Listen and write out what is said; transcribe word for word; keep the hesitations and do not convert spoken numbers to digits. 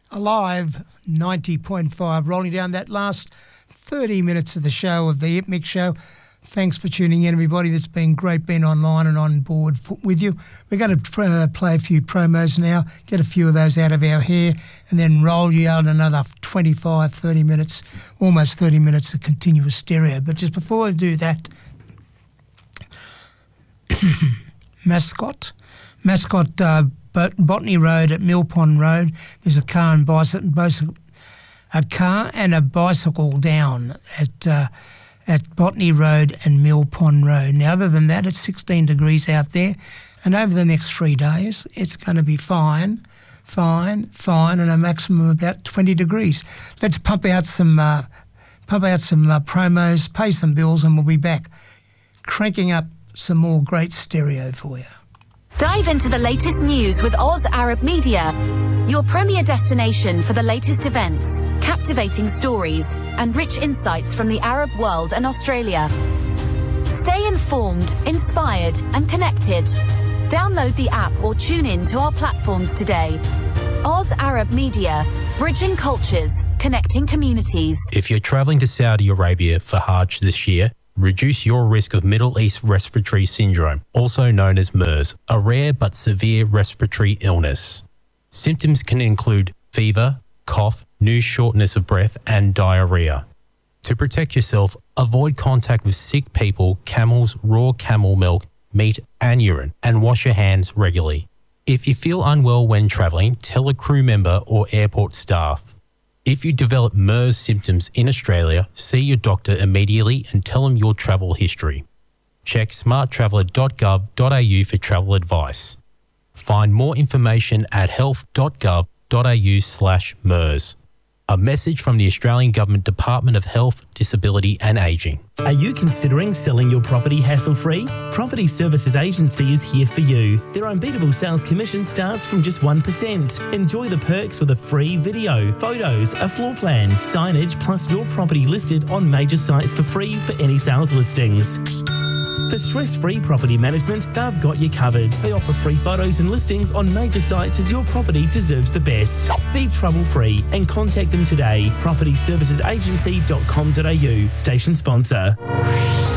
Alive ninety point five, rolling down that last thirty minutes of the show, of the Ipmic Show. Thanks for tuning in, everybody. It's been great being online and on board with you. We're going to uh, play a few promos now, get a few of those out of our hair, and then roll you out another twenty-five, thirty minutes, almost thirty minutes of continuous stereo. But just before I do that, Mascot, Mascot uh, Bot- Botany Road at Mill Pond Road. There's a car and bicycle, bicycle a car and a bicycle down at uh, at Botany Road and Mill Pond Road. Now, other than that, it's sixteen degrees out there, and over the next three days, it's going to be fine, fine, fine, and a maximum of about twenty degrees. Let's pump out some, uh, pump out some uh, promos, pay some bills, and we'll be back cranking up some more great stereo for you. Dive into the latest news with Oz Arab Media, your premier destination for the latest events, captivating stories, and rich insights from the Arab world and Australia. Stay informed, inspired, and connected. Download the app or tune in to our platforms today. Oz Arab Media, bridging cultures, connecting communities. If you're traveling to Saudi Arabia for Hajj this year, reduce your risk of Middle East Respiratory Syndrome, also known as MERS, a rare but severe respiratory illness. Symptoms can include fever, cough, new shortness of breath, and diarrhea. To protect yourself, avoid contact with sick people, camels, raw camel milk, meat, and urine, and wash your hands regularly. If you feel unwell when traveling, tell a crew member or airport staff. If you develop MERS symptoms in Australia, see your doctor immediately and tell them your travel history. Check smart traveller dot gov dot a u for travel advice. Find more information at health dot gov dot a u slash MERS. A message from the Australian Government Department of Health, Disability and Ageing. Are you considering selling your property hassle-free? Property Services Agency is here for you. Their unbeatable sales commission starts from just one percent. Enjoy the perks with a free video, photos, a floor plan, signage, plus your property listed on major sites for free for any sales listings. For stress-free property management, they've got you covered. They offer free photos and listings on major sites as your property deserves the best. Be trouble-free and contact them today. property services agency dot com dot a u, station sponsor.